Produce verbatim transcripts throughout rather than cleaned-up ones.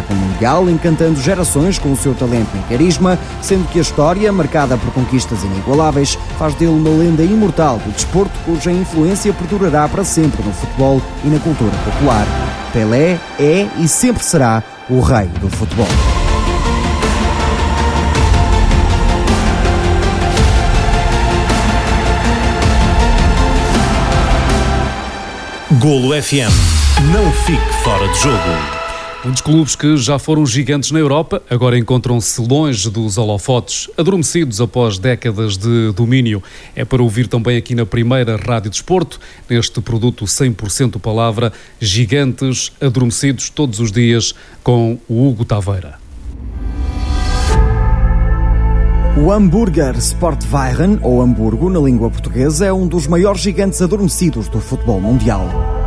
espetáculo mundial, encantando gerações com o seu talento e carisma, sendo que a história, marcada por conquistas inigualáveis, faz dele uma lenda imortal do desporto cuja influência perdurará para sempre no futebol e na cultura popular. Pelé é e sempre será o rei do futebol. Golo F M. Não fique fora de jogo. Muitos clubes que já foram gigantes na Europa agora encontram-se longe dos holofotes, adormecidos após décadas de domínio. É para ouvir também aqui na primeira Rádio Desporto, neste produto cem por cento palavra, gigantes adormecidos todos os dias, com o Hugo Taveira. O Hamburger Sportverein, ou Hamburgo na língua portuguesa, é um dos maiores gigantes adormecidos do futebol mundial.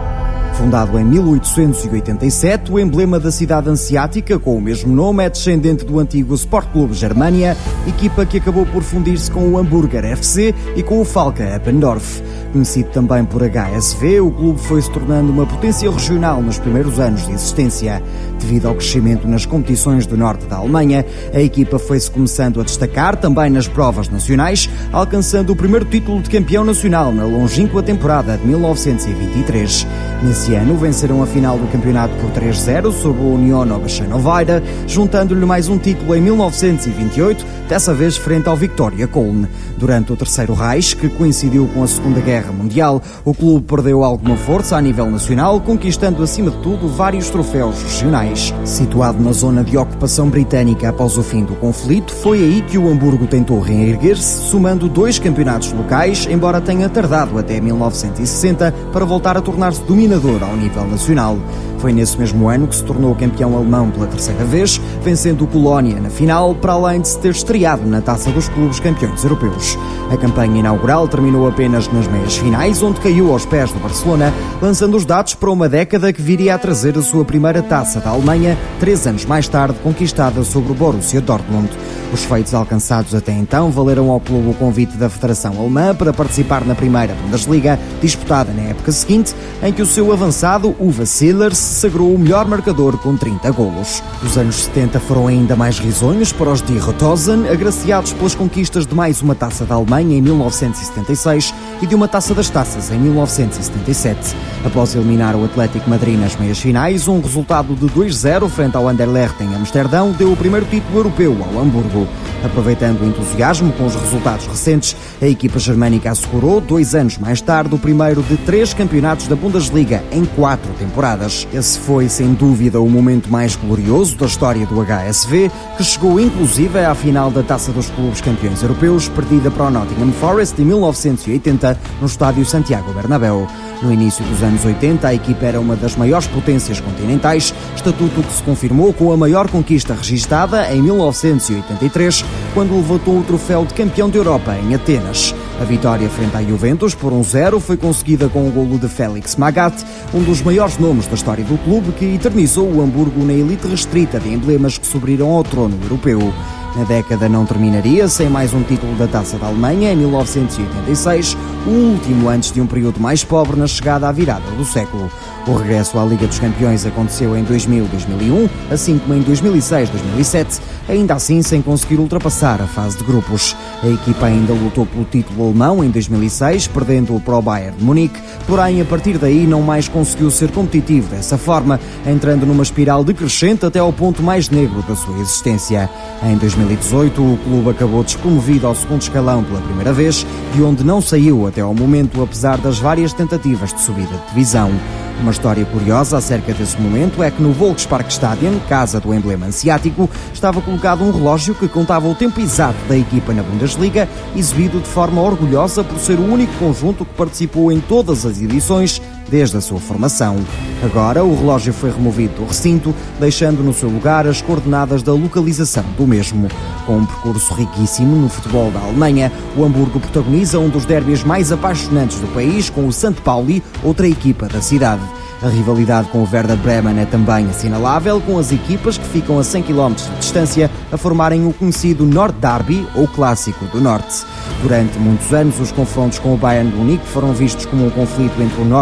Fundado em mil oitocentos e oitenta e sete, o emblema da cidade hanseática, com o mesmo nome, é descendente do antigo Sport Club Germania, equipa que acabou por fundir-se com o Hamburger F C e com o Falke Eppendorf. Conhecido também por H S V, o clube foi se tornando uma potência regional nos primeiros anos de existência. Devido ao crescimento nas competições do norte da Alemanha, a equipa foi-se começando a destacar também nas provas nacionais, alcançando o primeiro título de campeão nacional na longínqua temporada de mil novecentos e vinte e três. Nesse ano, venceram a final do campeonato por três a zero sobre o Union Oberschöneweide, juntando-lhe mais um título em mil novecentos e vinte e oito, dessa vez frente ao Viktoria Köln. Durante o Terceiro Reich, que coincidiu com a Segunda Guerra Mundial, o clube perdeu alguma força a nível nacional, conquistando acima de tudo vários troféus regionais. Situado na zona de ocupação britânica após o fim do conflito, foi aí que o Hamburgo tentou reerguer-se, somando dois campeonatos locais, embora tenha tardado até mil novecentos e sessenta para voltar a tornar-se dominador ao nível nacional. Foi nesse mesmo ano que se tornou campeão alemão pela terceira vez, vencendo o Colónia na final, para além de se ter estreado na Taça dos Clubes Campeões Europeus. A campanha inaugural terminou apenas nas meias finais, onde caiu aos pés do Barcelona, lançando os dados para uma década que viria a trazer a sua primeira Taça da Alemanha, três anos mais tarde conquistada sobre o Borussia Dortmund. Os feitos alcançados até então valeram ao clube o convite da Federação Alemã para participar na primeira Bundesliga, disputada na época seguinte, em que o seu avançado, Uwe Seeler, se sagrou o melhor marcador com trinta golos. Os anos setenta foram ainda mais risonhos para os Die Rotosen, agraciados pelas conquistas de mais uma Taça da Alemanha em mil novecentos e setenta e seis e de uma Taça das Taças em mil novecentos e setenta e sete. Após eliminar o Atlético Madrid nas meias finais, um resultado de dois a zero frente ao Anderlecht em Amsterdão deu o primeiro título europeu ao Hamburgo. Aproveitando o entusiasmo com os resultados recentes, a equipa germânica assegurou, dois anos mais tarde, o primeiro de três campeonatos da Bundesliga em quatro temporadas. Esse foi, sem dúvida, o momento mais glorioso da história do H S V, que chegou inclusive à final da Taça dos Clubes Campeões Europeus, perdida para o Nottingham Forest em mil novecentos e oitenta, no estádio Santiago Bernabéu. No início dos anos oitenta, a equipa era uma das maiores potências continentais, estatuto que se confirmou com a maior conquista registada em mil novecentos e oitenta e três, quando levantou o troféu de campeão de Europa em Atenas. A vitória frente à Juventus por um a zero foi conseguida com o golo de Félix Magath, um dos maiores nomes da história do clube, que eternizou o Hamburgo na elite restrita de emblemas que subiram ao trono europeu. Na década não terminaria sem mais um título da Taça da Alemanha em mil novecentos e oitenta e seis, o último antes de um período mais pobre na chegada à virada do século. O regresso à Liga dos Campeões aconteceu em dois mil e dois mil e um, assim como em dois mil e seis e dois mil e sete, ainda assim sem conseguir ultrapassar a fase de grupos. A equipa ainda lutou pelo título alemão em dois mil e seis, perdendo-o para o Bayern de Munique, porém a partir daí não mais conseguiu ser competitivo dessa forma, entrando numa espiral decrescente até ao ponto mais negro da sua existência. Em dois mil e dezoito, o clube acabou despromovido ao segundo escalão pela primeira vez, de onde não saiu até ao momento, apesar das várias tentativas de subida de divisão. Uma história curiosa acerca desse momento é que no Volksparkstadion, casa do emblema hanseático, estava colocado um relógio que contava o tempo exato da equipa na Bundesliga, exibido de forma orgulhosa por ser o único conjunto que participou em todas as edições desde a sua formação. Agora, o relógio foi removido do recinto, deixando no seu lugar as coordenadas da localização do mesmo. Com um percurso riquíssimo no futebol da Alemanha, o Hamburgo protagoniza um dos derbys mais apaixonantes do país com o Sankt Pauli, outra equipa da cidade. A rivalidade com o Werder Bremen é também assinalável, com as equipas que ficam a cem quilómetros de distância a formarem o conhecido Nord-Derby, ou Clássico do Norte. Durante muitos anos, os confrontos com o Bayern de Munique foram vistos como um conflito entre o Norte e o Sul,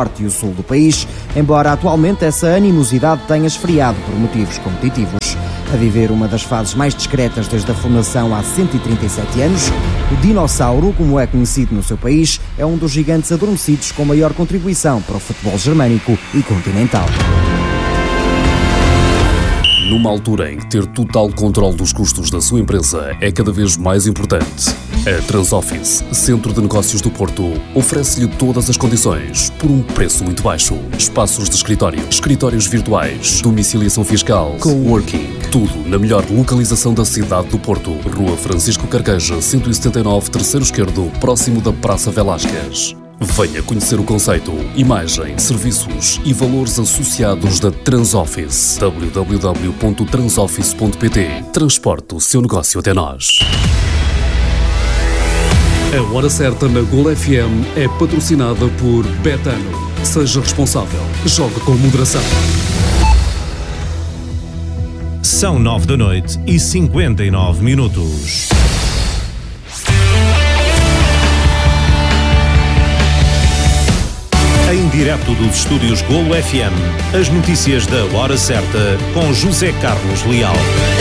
sul do país, embora atualmente essa animosidade tenha esfriado por motivos competitivos. A viver uma das fases mais discretas desde a fundação há cento e trinta e sete anos, o Dinossauro, como é conhecido no seu país, é um dos gigantes adormecidos com maior contribuição para o futebol germânico e continental. Numa altura em que ter total controle dos custos da sua empresa é cada vez mais importante, a Transoffice, Centro de Negócios do Porto, oferece-lhe todas as condições por um preço muito baixo. Espaços de escritório, escritórios virtuais, domiciliação fiscal, coworking, tudo na melhor localização da cidade do Porto. Rua Francisco Carqueja, cento e setenta e nove, terceiro esquerdo, próximo da Praça Velásquez. Venha conhecer o conceito, imagem, serviços e valores associados da Transoffice. w w w ponto transoffice ponto p t. Transporte o seu negócio até nós. A Hora Certa na Gol F M é patrocinada por Betano. Seja responsável. Jogue com moderação. São nove da noite e cinquenta e nove minutos. Em direto dos estúdios Golo F M, as notícias da Hora Certa com José Carlos Leal.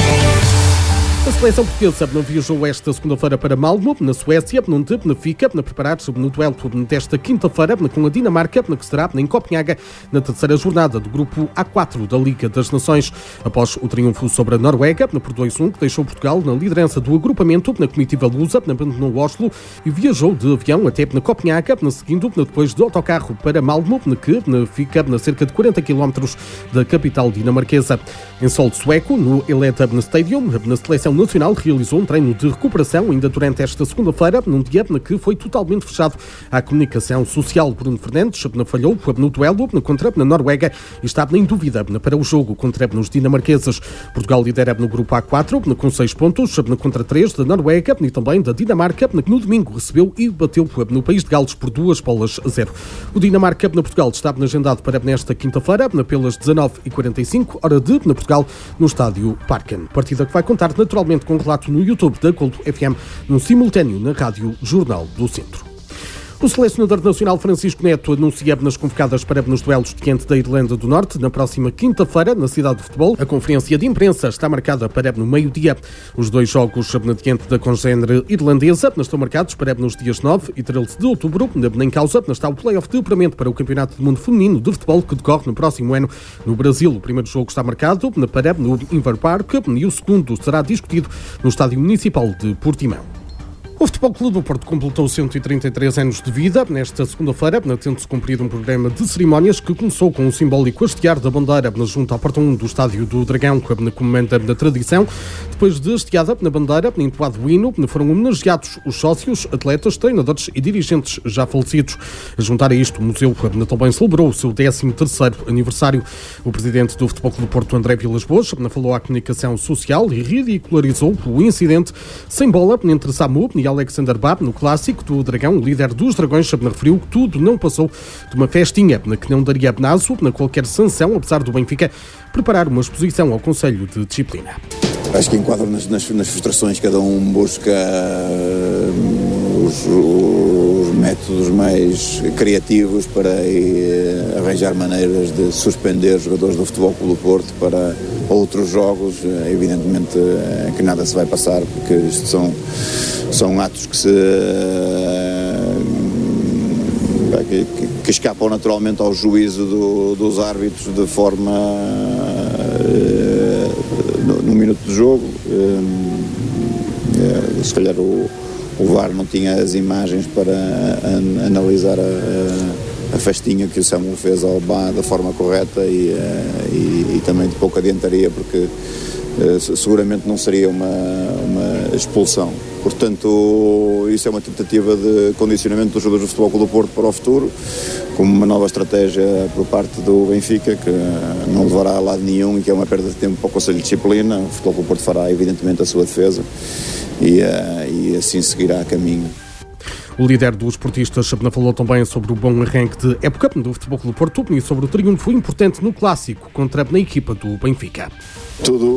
A seleção portuguesa viajou esta segunda-feira para Malmö, na Suécia, onde fica a preparar-se no duelo desta quinta-feira com a Dinamarca, que será em Copenhaga, na terceira jornada do grupo A quatro da Liga das Nações. Após o triunfo sobre a Noruega, por dois a um, que deixou Portugal na liderança do agrupamento, na comitiva lusa, abandonou Oslo e viajou de avião até na Copenhaga, seguindo depois de autocarro para Malmö, que fica a cerca de quarenta quilómetros da capital dinamarquesa. Em solo sueco, no Eleda Stadium, na seleção nacional realizou um treino de recuperação ainda durante esta segunda-feira, num dia que foi totalmente fechado à comunicação social. Bruno Fernandes falhou no duelo contra a Noruega e estava em dúvida para o jogo contra os dinamarqueses. Portugal lidera no grupo A quatro com seis pontos contra três da Noruega e também da Dinamarca, que no domingo recebeu e bateu no país de Gales por duas bolas a zero. O Dinamarca na Portugal estava agendado para nesta quinta-feira pelas dezanove e quarenta e cinco, hora de na Portugal, no estádio Parken. Partida que vai contar naturalmente com um relato no YouTube da Golo F M, no simultâneo na Rádio Jornal do Centro. O selecionador nacional Francisco Neto anuncia nas convocadas para nos duelos diante da Irlanda do Norte na próxima quinta-feira na cidade de futebol. A conferência de imprensa está marcada para no meio-dia. Os dois jogos diante da congênere irlandesa estão marcados para nos dias nove e treze de outubro. Em causa está o play-off de apuramento para o Campeonato do Mundo Feminino de Futebol que decorre no próximo ano no Brasil. O primeiro jogo está marcado para no Inver Park e o segundo será discutido no Estádio Municipal de Portimão. O Futebol Clube do Porto completou cento e trinta e três anos de vida nesta segunda-feira, tendo-se cumprido um programa de cerimónias que começou com o simbólico hastear da bandeira junto à porta um do Estádio do Dragão, como comanda da tradição. Depois de hasteada na bandeira, entoado o hino, foram homenageados os sócios, atletas, treinadores e dirigentes já falecidos. A juntar a isto, o museu também celebrou o seu décimo terceiro aniversário. O presidente do Futebol Clube do Porto, André Vilas-Boas, falou à comunicação social e ridicularizou o incidente sem bola entre Samu e Alexander Bab no clássico do Dragão. O líder dos Dragões referiu que tudo não passou de uma festinha que não daria naso na qualquer sanção, apesar do Benfica preparar uma exposição ao Conselho de Disciplina. Acho que enquadro nas, nas, nas frustrações, cada um busca uh, os, os métodos mais criativos para uh, arranjar maneiras de suspender jogadores do Futebol Clube do Porto para outros jogos. Uh, evidentemente uh, que nada se vai passar, porque isto são, são atos que se uh, que, que, que escapam naturalmente ao juízo do, dos árbitros de forma uh, no, no minuto de jogo. Uh, uh, se calhar o, o V A R não tinha as imagens para an, analisar a, a festinha que o Samuel fez ao B A da forma correta e, uh, e, e também de pouco adiantaria, porque uh, seguramente não seria uma, uma expulsão. Portanto, isso é uma tentativa de condicionamento dos jogadores do Futebol Clube do Porto para o futuro, como uma nova estratégia por parte do Benfica, que não levará a lado nenhum e que é uma perda de tempo para o Conselho de Disciplina. O Futebol Clube do Porto fará, evidentemente, a sua defesa e, uh, e assim seguirá a caminho. O líder dos portistas falou também sobre o bom arranque de época do Futebol Clube do Porto e sobre o triunfo importante no clássico contra a equipa do Benfica. Tudo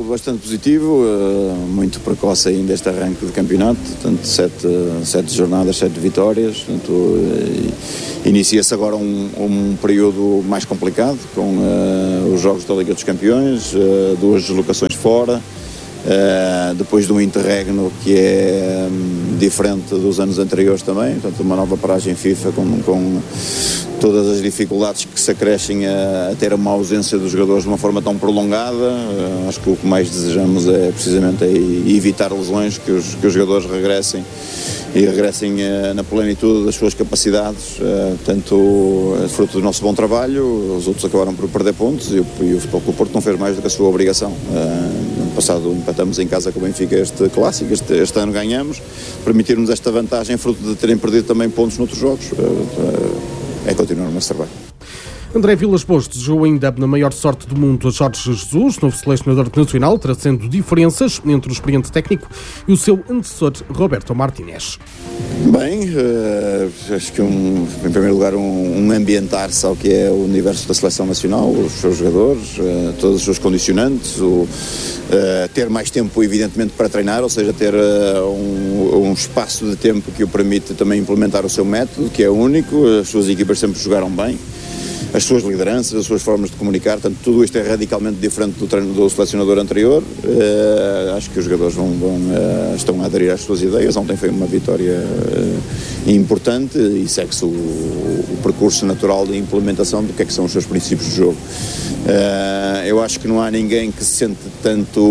bastante positivo, muito precoce ainda este arranque de campeonato, portanto sete, sete jornadas, sete vitórias, portanto inicia-se agora um, um período mais complicado com uh, os jogos da Liga dos Campeões, uh, duas deslocações fora, uh, depois de um interregno que é um, diferente dos anos anteriores também, portanto uma nova paragem FIFA com, com todas as dificuldades que se acrescem a, a ter uma ausência dos jogadores de uma forma tão prolongada. Uh, acho que o que mais desejamos é precisamente é evitar lesões, que os, que os jogadores regressem e regressem uh, na plenitude das suas capacidades, uh, portanto, uh, fruto do nosso bom trabalho. Os outros acabaram por perder pontos e o, e o Futebol Clube do Porto não fez mais do que a sua obrigação. Uh, ano passado empatamos em casa com o Benfica este clássico, este, este ano ganhamos, permitir-nos esta vantagem fruto de terem perdido também pontos noutros jogos. Uh, uh, é continuar o nosso trabalho. André Vilas-Boas desejou ainda na maior sorte do mundo a Jorge Jesus, novo selecionador nacional, trazendo diferenças entre o experiente técnico e o seu antecessor Roberto Martínez. Bem, uh, acho que um, em primeiro lugar um, um ambientar-se ao que é o universo da seleção nacional, os seus jogadores, uh, todos os seus condicionantes, o, uh, ter mais tempo evidentemente para treinar, ou seja, ter uh, um, um espaço de tempo que o permite também implementar o seu método, que é único. As suas equipas sempre jogaram bem, as suas lideranças, as suas formas de comunicar, portanto tudo isto é radicalmente diferente do treino do selecionador anterior. Uh, acho que os jogadores vão, vão, uh, estão a aderir às suas ideias. Ontem foi uma vitória uh, importante e segue-se o, o percurso natural de implementação do que é que são os seus princípios de jogo. Uh, eu acho que não há ninguém que se sente tanto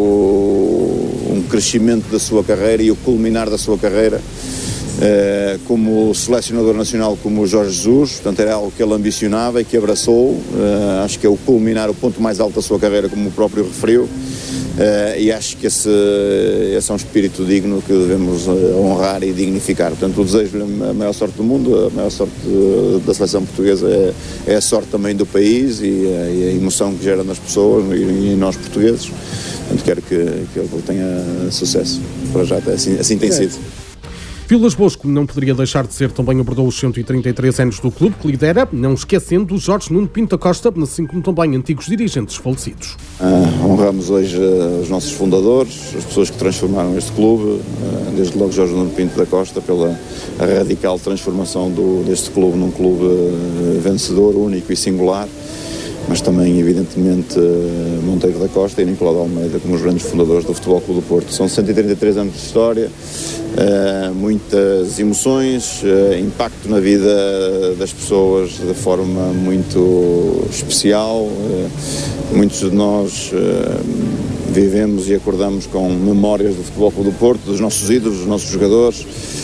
um crescimento da sua carreira e o culminar da sua carreira Uh, como selecionador nacional, como o Jorge Jesus. Portanto era algo que ele ambicionava e que abraçou. Uh, acho que é o culminar, o ponto mais alto da sua carreira, como o próprio referiu, uh, e acho que esse, esse é um espírito digno que devemos honrar e dignificar. Portanto, o desejo-lhe a maior sorte do mundo, a maior sorte da seleção portuguesa é, é a sorte também do país e a, e a emoção que gera nas pessoas e em nós portugueses. Portanto, quero que, que ele tenha sucesso. Para já, assim, assim tem sido. Vilas-Boas, como não poderia deixar de ser, também abordou os cento e trinta e três anos do clube que lidera, não esquecendo Jorge Nuno Pinto da Costa, assim como também antigos dirigentes falecidos. Ah, honramos hoje uh, os nossos fundadores, as pessoas que transformaram este clube, uh, desde logo Jorge Nuno Pinto da Costa, pela radical transformação do, deste clube num clube uh, vencedor, único e singular, mas também, evidentemente, uh, Monteiro da Costa e Nicolau de Almeida como os grandes fundadores do Futebol Clube do Porto. São cento e trinta e três anos de história, uh, muitas emoções, uh, impacto na vida das pessoas de forma muito especial. Uh, muitos de nós uh, vivemos e acordamos com memórias do Futebol Clube do Porto, dos nossos ídolos, dos nossos jogadores.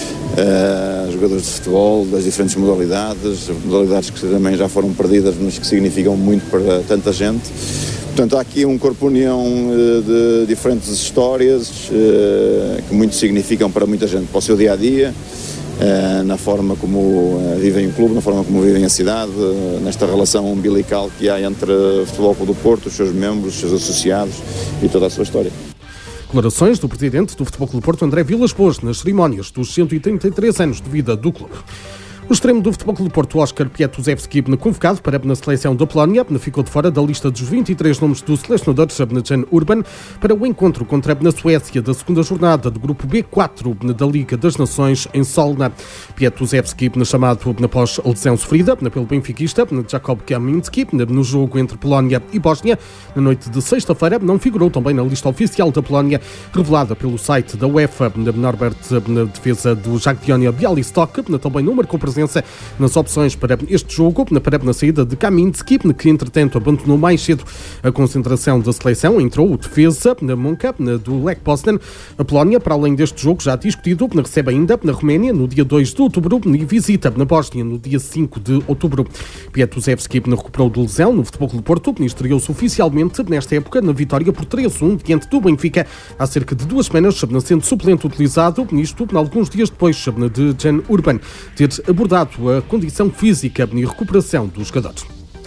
Uh, jogadores de futebol, das diferentes modalidades, modalidades que também já foram perdidas, mas que significam muito para tanta gente. Portanto, há aqui um corpo-união uh, de diferentes histórias uh, que muito significam para muita gente, para o seu dia-a-dia, uh, na forma como uh, vivem o clube, na forma como vivem a cidade, uh, nesta relação umbilical que há entre o Futebol Clube do Porto, os seus membros, os seus associados e toda a sua história. Declarações do presidente do Futebol Clube do Porto, André Vilas-Boas, nas cerimónias dos cento e trinta e três anos de vida do clube. O extremo do Futebol Clube do Porto, Óscar Pietuzewski, convocado para a seleção da Polónia, ficou de fora da lista dos vinte e três nomes do selecionador Jan Urban para o encontro contra a Suécia da segunda jornada do grupo B quatro da Liga das Nações em Solna. Pietuzewski, chamado após a lesão sofrida pelo benfiquista Jakub Kaminski no jogo entre Polónia e Bósnia, na noite de sexta-feira, não figurou também na lista oficial da Polónia, revelada pelo site da UEFA. Norbert, na defesa do Jagiellonia Białystok, também não marcou presença nas opções para este jogo, para a saída de Kaminski, que entretanto abandonou mais cedo a concentração da seleção. Entrou o defesa na Monca do Lech Poznan. A Polónia, para além deste jogo já discutido, recebe ainda na Roménia no dia dois de outubro e visita na Bósnia no dia cinco de outubro. Pietuzewski recuperou de lesão no Futebol Clube do Porto e estreou-se oficialmente nesta época na vitória por três a um diante do Benfica há cerca de duas semanas, sendo suplente utilizado, nisto alguns dias depois de Jan Urban ter abordado a condição física e recuperação dos jogadores.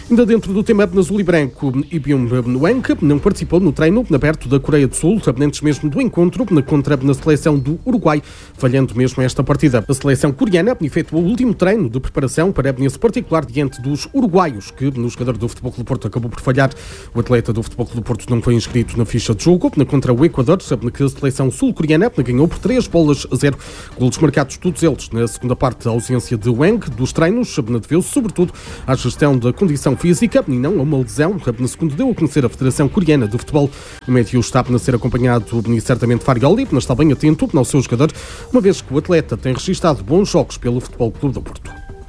Ainda dentro do tema de azul e branco, Ibium Nwang não participou no treino aberto da Coreia do Sul, antes mesmo do encontro contra a seleção do Uruguai, falhando mesmo esta partida. A seleção coreana efetuou o último treino de preparação para esse particular diante dos uruguaios, que no jogador do Futebol Clube do Porto acabou por falhar. O atleta do Futebol Clube do Porto não foi inscrito na ficha de jogo contra o Equador, que a seleção sul-coreana ganhou por três bolas a zero. Golos marcados todos eles na segunda parte. A ausência de Wang dos treinos deveu-se sobretudo à gestão da condição física e não a uma lesão, segundo deu a conhecer a Federação Coreana de Futebol. O médio está a ser acompanhado e certamente Farioli, mas está bem atento ao seu jogador, uma vez que o atleta tem registrado bons jogos pelo Futebol Clube do Porto.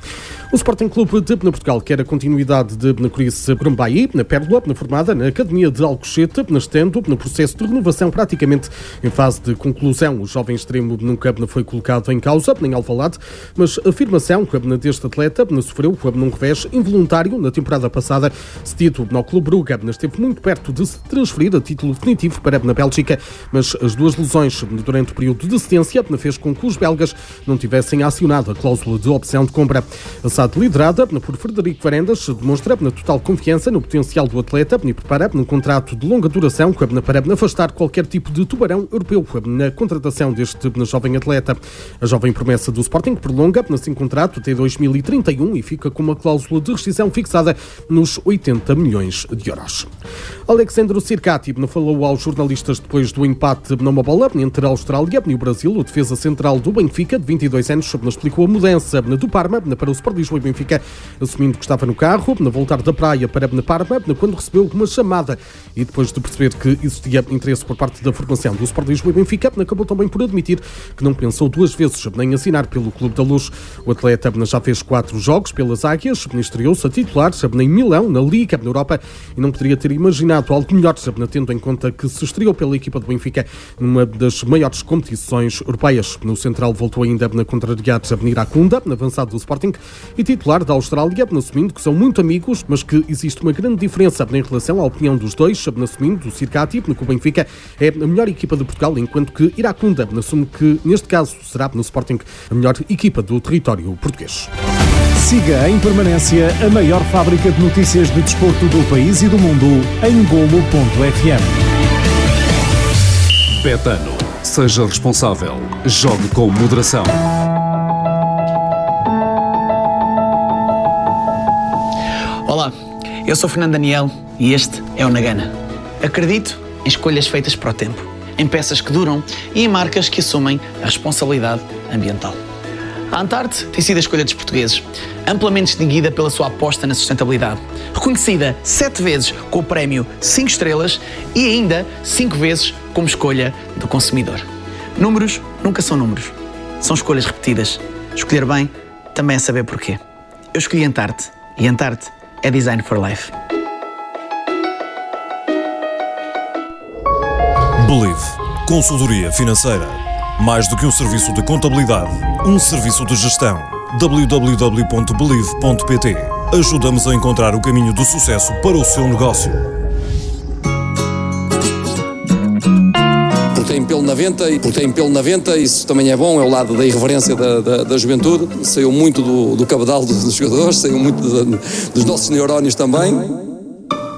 O Sporting Clube de Portugal quer a continuidade de Chris Brumbai, na Pérola, na formada na Academia de Alcochete, estando no processo de renovação praticamente em fase de conclusão. O jovem extremo nunca foi colocado em causa, nem Alvalade, mas a afirmação deste atleta sofreu num revés involuntário na temporada passada, cedido ao Clube Brugge, esteve muito perto de se transferir a título definitivo para a Bélgica, mas as duas lesões durante o período de cedência fez com que os belgas não tivessem acionado a cláusula de opção de compra. A S A D, liderada por Frederico Varandas, demonstra na total confiança no potencial do atleta e prepara um contrato de longa duração para afastar qualquer tipo de tubarão europeu na contratação deste jovem atleta. A jovem promessa do Sporting prolonga nesse contrato até dois mil e trinta e um e fica com uma cláusula de rescisão fixada nos oitenta milhões de euros. Alexandro Circati falou aos jornalistas depois do empate numa bola entre a Austrália e o Brasil. O defesa central do Benfica, de vinte e dois anos, explicou a mudança do Parma para o Sport Lisboa e Benfica, assumindo que estava no carro, na voltar da praia para Parma, quando recebeu uma chamada e depois de perceber que existia interesse por parte da formação do Sport Lisboa e Benfica, acabou também por admitir que não pensou duas vezes em assinar pelo Clube da Luz. O atleta já fez quatro jogos pelas Águias, estreou-se a titular em Milão, na Liga, na Europa, e não poderia ter imaginado algo melhor, tendo em conta que se estreou pela equipa do Benfica numa das maiores competições europeias. No central voltou ainda a contrariar a Iracunda, avançado do Sporting, e titular da Austrália, assumindo que são muito amigos, mas que existe uma grande diferença em relação à opinião dos dois, assumindo o Circati, que o Benfica é a melhor equipa de Portugal, enquanto que Iracunda assume que, neste caso, será no Sporting a melhor equipa do território português. Siga em permanência a maior fábrica de notícias de desporto do país e do mundo em golo ponto f m. Betano. Seja responsável. Jogue com moderação. Olá, eu sou Fernando Daniel e este é o Nagana. Acredito em escolhas feitas para o tempo, em peças que duram e em marcas que assumem a responsabilidade ambiental. A Antarte tem sido a escolha dos portugueses, amplamente distinguida pela sua aposta na sustentabilidade, reconhecida sete vezes com o prémio cinco estrelas e ainda cinco vezes como escolha do consumidor. Números nunca são números, são escolhas repetidas. Escolher bem também é saber porquê. Eu escolhi Antarte e Antarte é Design for Life. Believe. Consultoria financeira. Mais do que um serviço de contabilidade, um serviço de gestão. w w w ponto believe ponto p t. Ajuda-nos a encontrar o caminho do sucesso para o seu negócio. Porque tem pelo na venta, e porque tem pelo na venta, isso também é bom, é o lado da irreverência da, da, da juventude. Saiu muito do, do cabedal dos, dos jogadores, saiu muito da, dos nossos neurónios também.